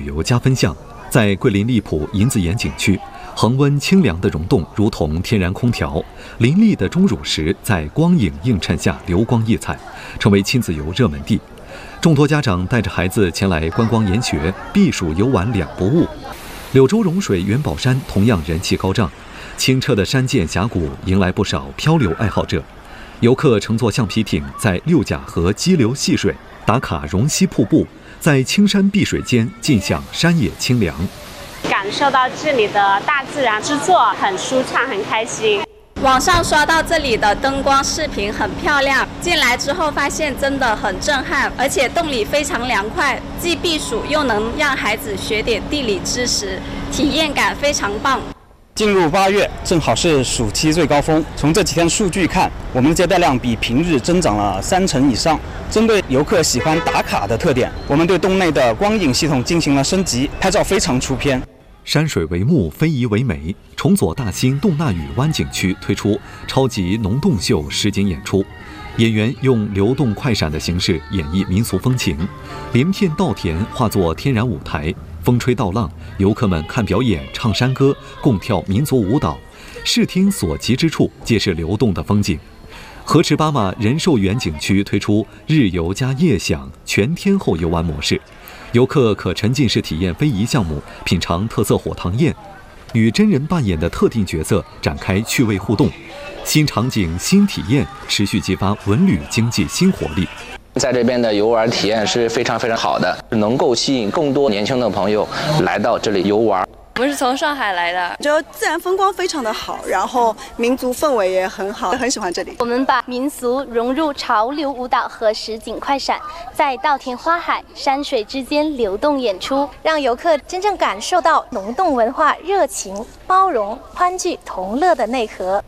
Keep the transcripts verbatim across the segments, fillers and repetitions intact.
游加分项，在桂林荔浦银子岩景区，恒温清凉的溶洞如同天然空调，林立的钟乳石在光影映衬下流光溢彩，成为亲子游热门地。众多家长带着孩子前来观光研学，避暑游玩两不误。柳州融水元宝山同样人气高涨，清澈的山涧峡谷迎来不少漂流爱好者。游客乘坐橡皮艇在六甲河激流戏水，打卡荣溪瀑布，在青山碧水间尽享山野清凉， 感受到这里的大自然之作，很舒畅，很开心。 网上刷到这里的灯光视频很漂亮，进来之后发现真的很震撼，而且洞里非常凉快，既避暑又能让孩子学点地理知识，体验感非常棒。 进入八月，正好是暑期最高峰。从这几天数据看，我们的接待量比平日增长了三成以上。针对游客喜欢打卡的特点，我们对洞内的光影系统进行了升级，拍照非常出片。 山水为木，非遗为美。崇左大兴侗纳屿湾景区推出超级农洞秀实景演出，演员用流动快闪的形式演绎民俗风情，连片稻田化作天然舞台，风吹稻浪，游客们看表演、唱山歌，共跳民族舞蹈，视听所及之处皆是流动的风景。河池巴马仁寿园景区推出日游加夜享全天候游玩模式，游客可沉浸式体验非遗项目，品尝特色火塘宴，与真人扮演的特定角色展开趣味互动，新场景、新体验，持续激发文旅经济新活力。 在这边的游玩体验是非常非常好的，能够吸引更多年轻的朋友来到这里游玩。 我们是从上海来的， 就自然风光非常的好，然后民族氛围也很好，很喜欢这里。 我们把民俗融入潮流舞蹈和实景快闪，在稻田花海、山水之间流动演出，让游客真正感受到农洞文化热情、包容、欢聚、同乐的内核。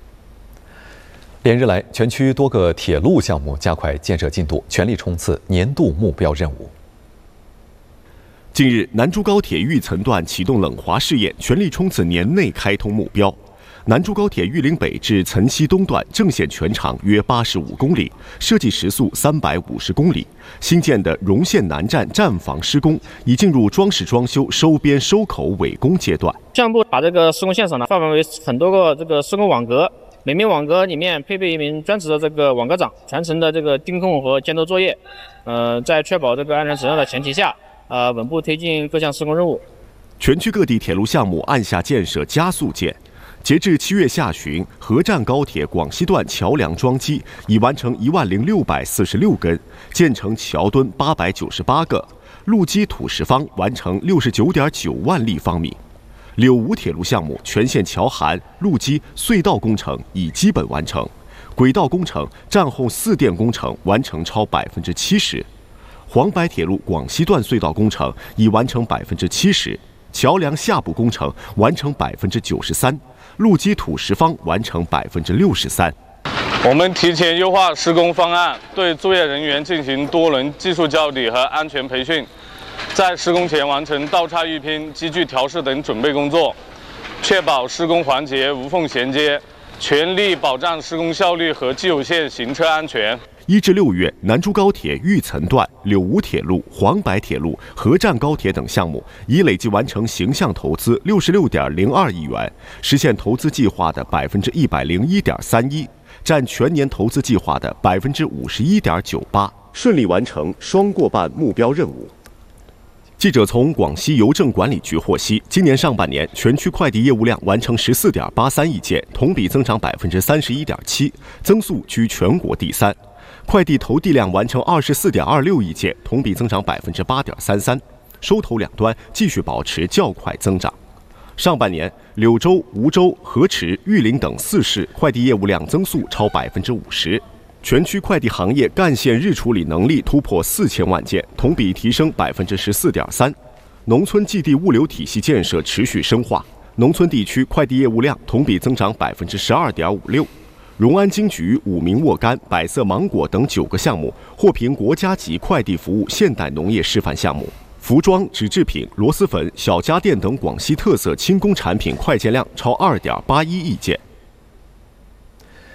连日来，全区多个铁路项目加快建设进度，全力冲刺年度目标任务。 近日，南珠高铁玉层段启动冷滑试验，全力冲刺年内开通目标。南珠高铁玉林北至岑溪东段正线全长约八十五公里，设计时速三百五十公里。新建的荣县南站站房施工已进入装饰装修、收边收口尾工阶段。 项目把这个施工现场呢划分为很多个这个施工网格，每名网格里面配备一名专职的这个网格长，全程的这个盯控和监督作业。呃，在确保这个安全质量的前提下。呃，稳步推进各项施工任务。 全区各地铁路项目按下建设加速键。截至七月下旬，合站高铁广西段桥梁桩基已完成一万零六百四十六根，建成桥墩八百九十八个，路基土石方完成六十九点九万立方米。柳吴铁路项目全线桥涵、路基、隧道工程已基本完成，轨道工程、站后四电工程完成超百分之七十。黄白铁路广西段隧道工程已完成百分之七十，桥梁下部工程完成百分之九十三，路基土石方完成百分之六十三。 我们提前优化施工方案，对作业人员进行多轮技术教理和安全培训，在施工前完成道岔预拼、机具调试等准备工作，确保施工环节无缝衔接，全力保障施工效率和基础线行车安全。 一至六月，南珠高铁玉层段、柳吴铁路、黄白铁路、合站高铁等项目已累计完成形象投资六十六点零二亿元，实现投资计划的百分之一百零一点三一，占全年投资计划的百分之五十一点九八，顺利完成双过半目标任务。记者从广西邮政管理局获悉，今年上半年全区快递业务量完成十四点八三亿件，同比增长百分之三十一点七，增速居全国第三。快递投递量完成二十四点二六亿件，同比增长百分之八点三三，收投两端继续保持较快增长。上半年，柳州、梧州、河池、玉林等四市快递业务量增速超百分之五十，全区快递行业干线日处理能力突破四千万件，同比提升百分之十四点三。农村寄递物流体系建设持续深化，农村地区快递业务量同比增长百分之十二点五六。荣安金桔、武明沃柑、百色芒果等九个项目获评国家级快递服务现代农业示范项目。服装、纸制品、螺蛳粉、小家电等广西特色轻工产品快件量超二点八一亿件。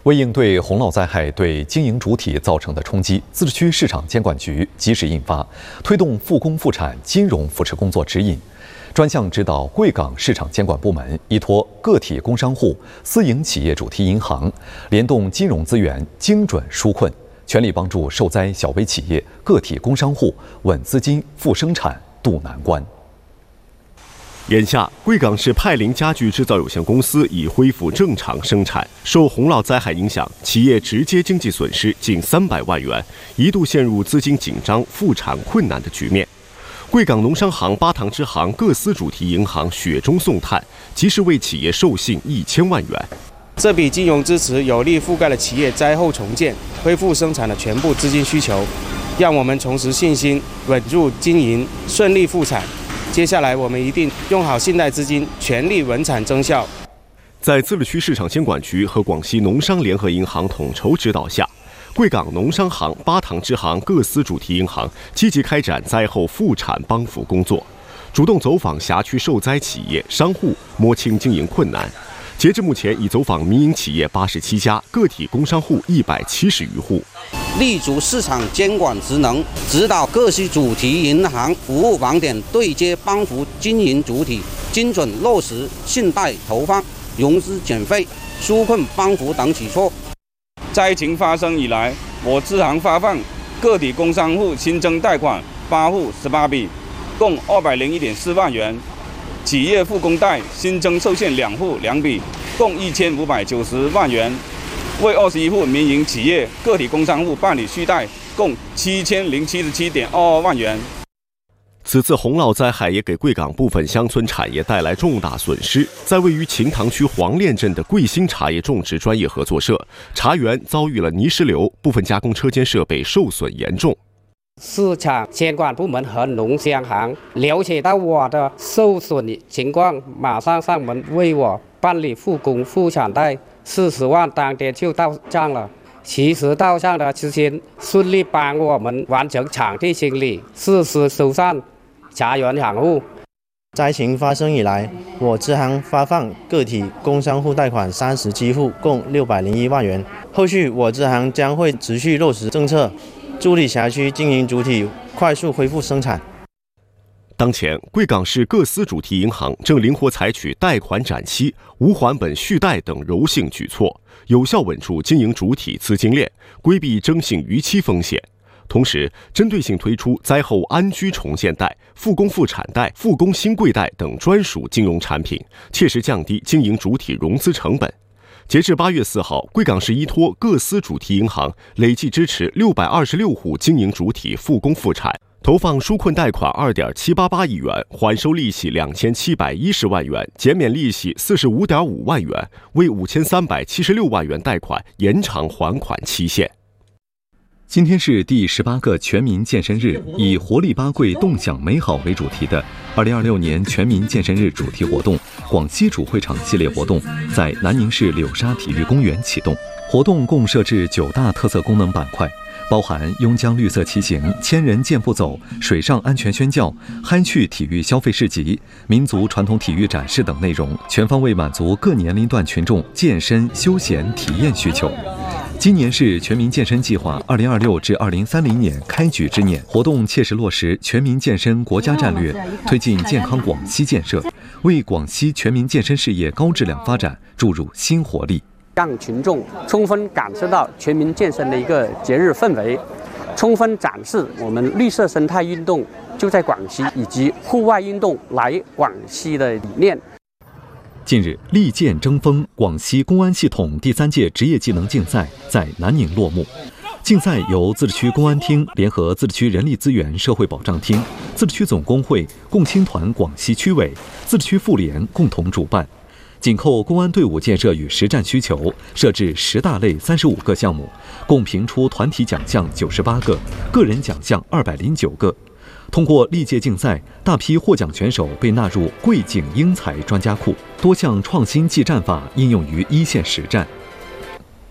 为应对洪涝灾害对经营主体造成的冲击，自治区市场监管局及时印发《推动复工复产金融扶持工作指引》，专项指导贵港市场监管部门依托个体工商户、私营企业主题银行，联动金融资源，精准纾困，全力帮助受灾小微企业、个体工商户稳资金、复生产、渡难关。 眼下，贵港市派林家具制造有限公司已恢复正常生产。受洪涝灾害影响，企业直接经济损失近三百万元，一度陷入资金紧张、复产困难的局面。贵港农商行、八塘支行各司主题银行雪中送炭，及时为企业授信一千万元。 这笔金融支持有力覆盖了企业灾后重建、恢复生产的全部资金需求，让我们重拾信心，稳住经营，顺利复产。接下来，我们一定用好信贷资金，全力稳产增效。 在自治区市场监管局和广西农商联合银行统筹指导下，贵港农商行、八塘支行各司主题银行积极开展灾后复产帮扶工作，主动走访辖区受灾企业、商户，摸清经营困难。截至目前，已走访民营企业八十七家，个体工商户一百七十余户。 立足市场监管职能，指导各司主题银行服务网点对接帮扶经营主体，精准落实信贷投放、融资减费、纾困帮扶等举措。 灾情发生以来，我支行发放个体工商户新增贷款八户十八笔，共二百零一点四万元；企业复工贷新增受限两户两笔，共一千五百九十万元。为二十一户民营企业、个体工商户办理续贷，共七千零七十七点二二万元。 此次洪涝灾害也给贵港部分乡村产业带来重大损失。在位于秦塘区黄练镇的贵兴茶叶种植专业合作社，茶园遭遇了泥石流，部分加工车间设备受损严重。 市场监管部门和农商行了解到我的受损情况，马上上门为我办理复工复产贷。四十万当天就到账了。其实到账的期间，顺利帮我们完成场地清理、实施修缮、茶园养护。 灾情发生以来，我支行发放个体工商户贷款三十七户，共六百零一万元。后续我支行将会持续落实政策，助力辖区经营主体快速恢复生产。 当前，贵港市各司主题银行正灵活采取贷款展期、无还本续贷等柔性举措，有效稳住经营主体资金链，规避征信逾期风险。同时，针对性推出灾后安居重建贷、复工复产贷、复工新贵贷等专属金融产品，切实降低经营主体融资成本。截至八月四号，贵港市依托各司主题银行累计支持六百二十六户经营主体复工复产。投放纾困贷款二点七八八亿元，缓收利息两千七百一十万元，减免利息四十五点五万元，为五千三百七十六万元贷款延长还款期限。 今天是第十八个全民健身日，以活力八贵、动享美好为主题的二零二六年全民健身日主题活动广西主会场系列活动在南宁市柳沙体育公园启动。活动共设置九大特色功能板块，包含邕江绿色骑行、千人健步走、水上安全宣教、嗨趣体育消费市集、民族传统体育展示等内容，全方位满足各年龄段群众健身、休闲、体验需求。今年是全民健身计划二零二六至二零三零年开局之年，活动切实落实全民健身国家战略，推进健康广西建设，为广西全民健身事业高质量发展注入新活力。 让群众充分感受到全民健身的一个节日氛围，充分展示我们绿色生态运动就在广西以及户外运动来广西的理念。 近日，利剑争锋广西公安系统第三届职业技能竞赛在南宁落幕。竞赛由自治区公安厅联合自治区人力资源社会保障厅、自治区总工会、共青团广西区委、自治区妇联共同主办。紧扣公安队伍建设与实战需求，设置十大类三十五个项目，共评出团体奖项九十八个，个人奖项二百零九个。通过历届竞赛，大批获奖选手被纳入贵景英才专家库，多项创新技战法应用于一线实战。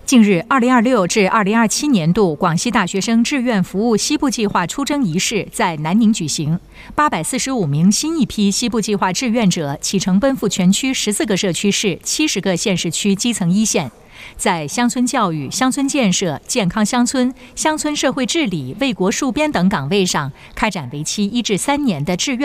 近日，二零二六至二零二七年度广西大学生志愿服务西部计划出征仪式在南宁举行。八百四十五名新一批西部计划志愿者启程奔赴全区十四个社区市、七十个县市区基层一线，在乡村教育、乡村建设、健康乡村、乡村社会治理、为国戍边等岗位上开展为期一至三年的志愿